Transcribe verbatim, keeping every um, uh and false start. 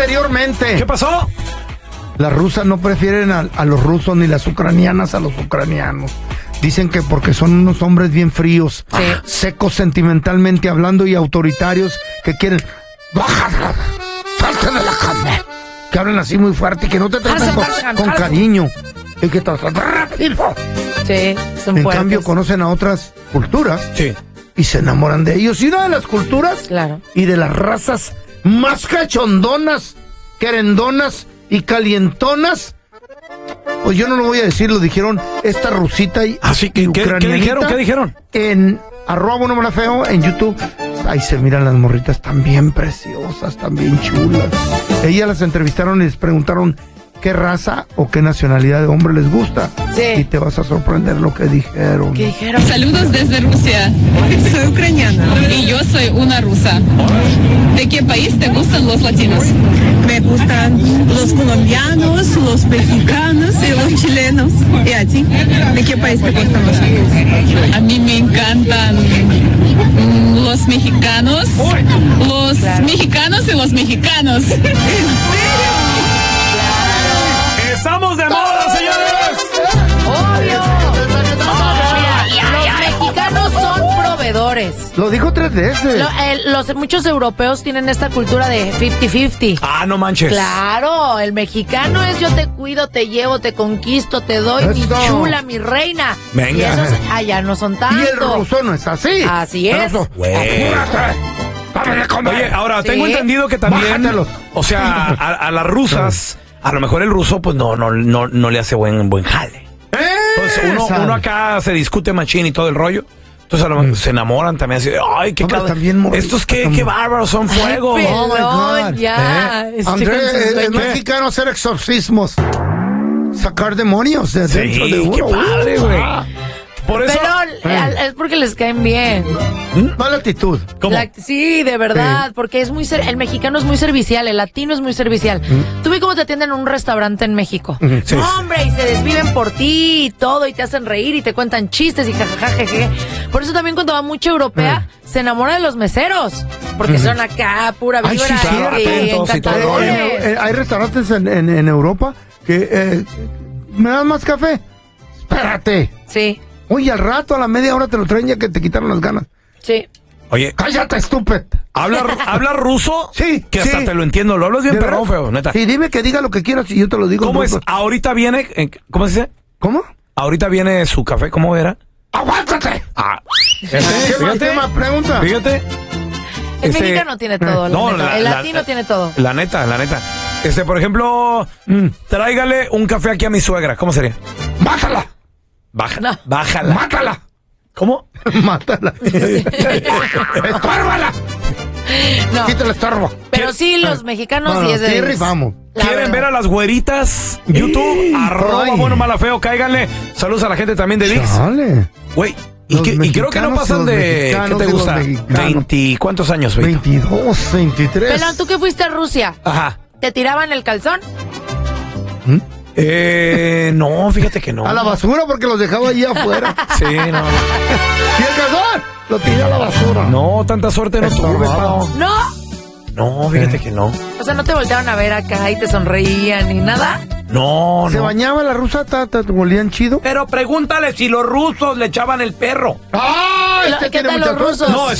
anteriormente. ¿Qué pasó? Las rusas no prefieren a, a los rusos ni las ucranianas a los ucranianos. Dicen que porque son unos hombres bien fríos, sí. secos sentimentalmente hablando y autoritarios que quieren... ¡Bájate! ¡Salte de la cama! Que hablan así muy fuerte y que no te traten con, con cariño. Y que te tratan rápido. Sí, son En fuertes. cambio, conocen a otras culturas. Sí. Y se enamoran de ellos. Y una de las culturas Claro. y de las razas más cachondonas, querendonas y calientonas, pues yo no lo voy a decir, lo dijeron esta rusita y, Así que, y ¿qué, ¿qué dijeron? ¿Qué dijeron? En arroba Bueno Mala Feo en YouTube. Ahí se miran las morritas tan bien preciosas, tan bien chulas. Ellas las entrevistaron y les preguntaron qué raza o qué nacionalidad de hombre les gusta. Sí. Y te vas a sorprender lo que dijeron. ¿Qué dijeron? Saludos desde Rusia. Soy ucraniana. Y yo soy una rusa. ¿De qué país te gustan los latinos? Me gustan los colombianos, los mexicanos y los chilenos. ¿Y a ti? ¿De qué país te gustan los latinos? A mí me encantan mm, los mexicanos, los Claro. mexicanos y los mexicanos. ¿En serio? ¡Estamos de moda, señores! ¡Obvio! Mira, los mexicanos son proveedores. Lo dijo tres veces. Lo- el- los, muchos europeos tienen esta cultura de cincuenta cincuenta. Ah, no manches. Claro, el mexicano es yo te cuido, te llevo, te conquisto, te doy, mi Eso. chula, mi reina. Venga. Y esos allá no son tanto. Y el ruso no es así. Así es. El ruso, Güey. apúrate, dame de comer. Oye, ahora Sí. tengo entendido que también, Bájatelos. o sea, a, a las rusas, a lo mejor el ruso pues no no no, no le hace buen buen jale. ¡Eh! Pues uno, Sabe. uno acá se discute machín y todo el rollo. Entonces a lo mejor se enamoran también así de, ay, qué Hombre, cada- también morrito, estos qué, también. qué bárbaros, son fuego. Ay, Oh, my pelón, God. ya. Este Andrés, con sus es, es sueños. mexicano hacer exorcismos. Sacar demonios de Sí, dentro de uno. qué padre, güey. Ah, Por eso, Pelón, Eh. al- es porque les caen bien. mala actitud. ¿cómo? La- sí, de verdad, Sí. porque es muy ser- el mexicano es muy servicial, el latino es muy servicial. Tú ve cómo te atienden en un restaurante en México. Sí. No, hombre, y se desviven por ti y todo, y te hacen reír y te cuentan chistes y jajaja, jeje. Por eso también cuando va mucha europea, se enamora de los meseros, porque son acá pura Ay, vibra sí, claro, y atentos y todo el rollo. encantadores. Eh, hay restaurantes en, en- en Europa que... eh, ¿me das más café? Espérate. Sí, Oye, al rato, a la media hora te lo traen ya que te quitaron las ganas. sí. Oye, ¡Cállate, estúpido! ¿habla, ¿habla ruso? Sí, Que hasta sí. te lo entiendo. Lo hablas bien ¿De perrón, veras? feo, neta. Sí, dime que diga lo que quieras y yo te lo digo. ¿Cómo en es? ruso. Ahorita viene, eh, ¿cómo se dice? ¿Cómo? Ahorita viene su café, ¿cómo era? ¡Aguántate! Ah, ¿Qué más, qué más? Pregunta. Fíjate. El Este, mexicano tiene todo, la no, neta. la- el la- latino tiene todo. La neta, la neta. Este, por ejemplo, mm, tráigale un café aquí a mi suegra. ¿Cómo sería? ¡Mátala! Bájala. No. Bájala. ¡Mátala! ¿Cómo? ¡Mátala! ¡Estórbala! No, Quítale estorbo. pero sí, los mexicanos No, sí no, es de... sí rifamos. La ¿Quieren verdad. ver a las güeritas? YouTube, arroba Ay. bueno mala feo, cáiganle. Saludos a la gente también de Dix. Dale. Güey, y, Los que- y creo que no mexicanos pasan y los de... ¿Qué mexicanos te y los gusta? mexicanos. veinte, ¿cuántos años, Beito? veintidós, veintitrés. Pelón, ¿tú que fuiste a Rusia? Ajá. ¿Te tiraban el calzón? Eh, no, fíjate que no. A la basura porque los dejaba allí afuera. Sí, no. ¿Y el calzón? Lo tiré a la basura. No, tanta suerte no tuve, Estorbaba. Pao. No. No, fíjate que no. O sea, no te volteaban a ver acá y te sonreían ni nada. No, ¿Se no. bañaba la rusa? ¿Te, te, te olían chido? Pero pregúntale si los rusos le echaban el perro. ¡Ah! Lo- Este ¿qué tiene tal mucha los suerte. rusos? No,